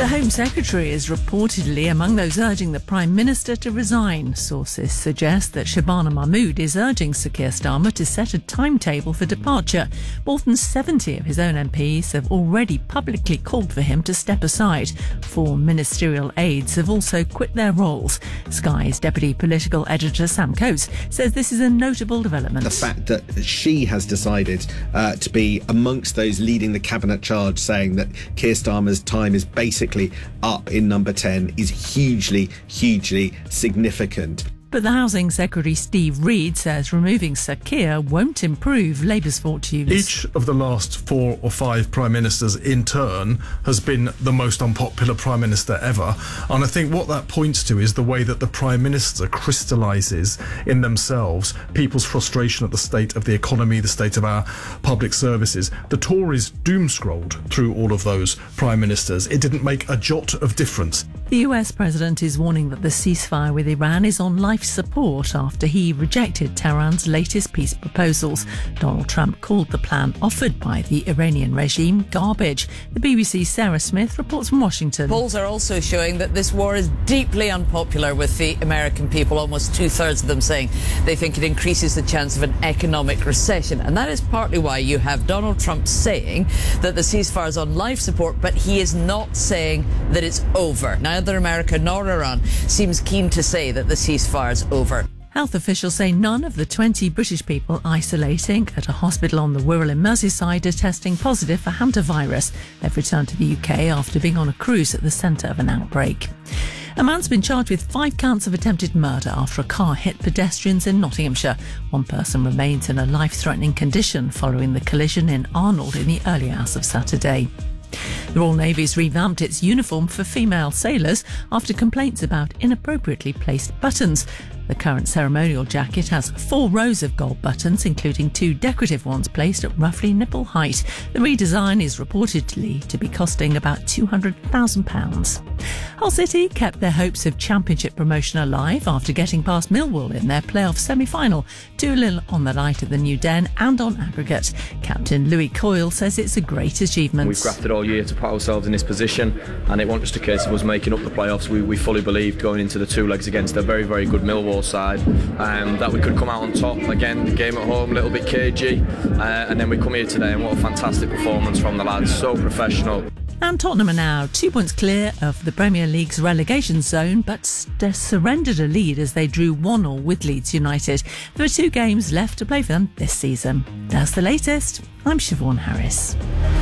The Home Secretary is reportedly among those urging the Prime Minister to resign. Sources suggest that Shabana Mahmood is urging Sir Keir Starmer to set a timetable for departure. More than 70 of his own MPs have already publicly called for him to step aside. 4 ministerial aides have also quit their roles. Sky's deputy political editor Sam Coates says this is a notable development. The fact that she has decided to be amongst those leading the cabinet charge, saying that Keir Starmer's time is basically up in number 10 is hugely significant. But the Housing Secretary Steve Reed says removing Sir Keir won't improve Labour's fortunes. Each of the last 4 or 5 Prime Ministers in turn has been the most unpopular Prime Minister ever. And I think what that points to is the way that the Prime Minister crystallises in themselves people's frustration at the state of the economy, the state of our public services. The Tories doom-scrolled through all of those Prime Ministers. It didn't make a jot of difference. The US President is warning that the ceasefire with Iran is on life support after he rejected Tehran's latest peace proposals. Donald Trump called the plan offered by the Iranian regime garbage. The BBC's Sarah Smith reports from Washington. Polls are also showing that this war is deeply unpopular with the American people, almost 2/3 of them saying they think it increases the chance of an economic recession. And that is partly why you have Donald Trump saying that the ceasefire is on life support, but he is not saying that it's over. Neither America nor Iran seems keen to say that the ceasefire is over. Health officials say none of the 20 British people isolating at a hospital on the Wirral in Merseyside are testing positive for hantavirus. They've returned to the UK after being on a cruise at the centre of an outbreak. A man's been charged with 5 counts of attempted murder after a car hit pedestrians in Nottinghamshire. One person remains in a life-threatening condition following the collision in Arnold in the early hours of Saturday. The Royal Navy's revamped its uniform for female sailors after complaints about inappropriately placed buttons. The current ceremonial jacket has 4 rows of gold buttons, including 2 decorative ones placed at roughly nipple height. The redesign is reportedly to be costing about £200,000. Hull City kept their hopes of championship promotion alive after getting past Millwall in their playoff semi-final. 2-0 on the night at the New Den and on aggregate. Captain Louis Coyle says it's a great achievement. We've grafted all year to put ourselves in this position, and it wasn't just a case of us making up the playoffs. We fully believed going into the 2 legs against a very, very good Millwall side that we could come out on top. Again, the game at home a little bit cagey, and then we come here today and what a fantastic performance from the lads, so professional. And Tottenham are now 2 points clear of the Premier League's relegation zone, but surrendered a lead as they drew 1-1 with Leeds United. There are 2 games left to play for them this season. That's the latest. I'm Siobhan Harris.